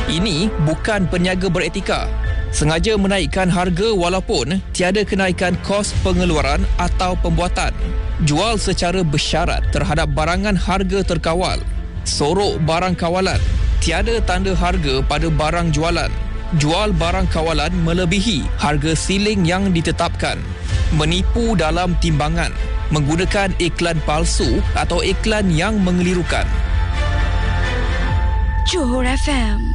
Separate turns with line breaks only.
Ini bukan peniaga beretika. Sengaja menaikkan harga walaupun tiada kenaikan kos pengeluaran atau pembuatan. Jual secara bersyarat terhadap barangan harga terkawal. Sorok barang kawalan. Tiada tanda harga pada barang jualan. Jual barang kawalan melebihi harga siling yang ditetapkan. Menipu dalam timbangan. Menggunakan iklan palsu atau iklan yang mengelirukan.
Johor FM.